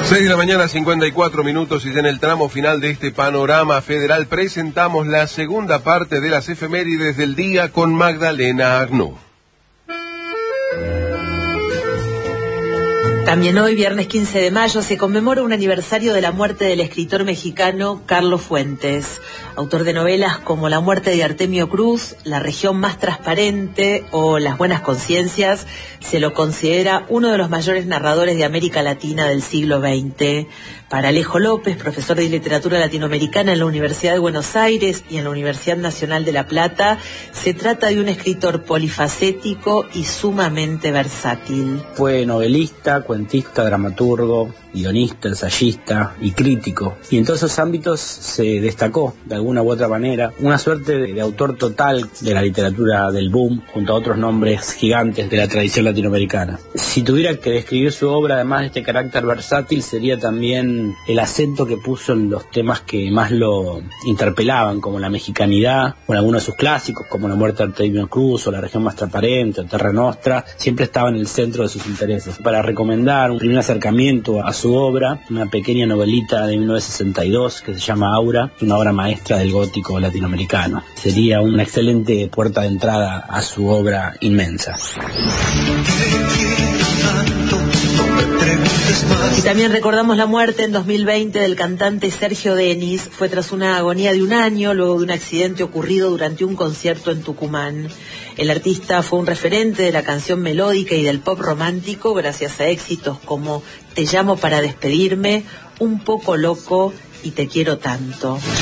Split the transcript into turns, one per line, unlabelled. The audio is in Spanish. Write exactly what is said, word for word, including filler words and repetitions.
seis de la mañana, cincuenta y cuatro minutos, y en el tramo final de este panorama federal presentamos la segunda parte de las efemérides del día con Magdalena Agnú.
También hoy, viernes quince de mayo, se conmemora un aniversario de la muerte del escritor mexicano Carlos Fuentes, autor de novelas como La muerte de Artemio Cruz, La región más transparente o Las buenas conciencias. Se lo considera uno de los mayores narradores de América Latina del siglo veinte. Para Alejo López, profesor de literatura latinoamericana en la Universidad de Buenos Aires y en la Universidad Nacional de La Plata, se trata de un escritor polifacético y sumamente versátil.
Fue novelista, cuentista, dramaturgo, guionista, ensayista y crítico. Y en todos esos ámbitos se destacó, de alguna u otra manera, una suerte de, de autor total de la literatura del boom, junto a otros nombres gigantes de la tradición latinoamericana. Si tuviera que describir su obra, además de este carácter versátil, sería también el acento que puso en los temas que más lo interpelaban, como la mexicanidad, o en algunos de sus clásicos, como La muerte de Artemio Cruz, o La región más transparente, o Terra Nostra, siempre estaba en el centro de sus intereses. Para recomendar un primer acercamiento a su obra, una pequeña novelita de mil novecientos sesenta y dos que se llama Aura, una obra maestra del gótico latinoamericano. Sería una excelente puerta de entrada a su obra inmensa.
Y también recordamos la muerte en dos mil veinte del cantante Sergio Denis. Fue tras una agonía de un año, luego de un accidente ocurrido durante un concierto en Tucumán. El artista fue un referente de la canción melódica y del pop romántico, gracias a éxitos como Te llamo para despedirme, Un poco loco y Te quiero tanto.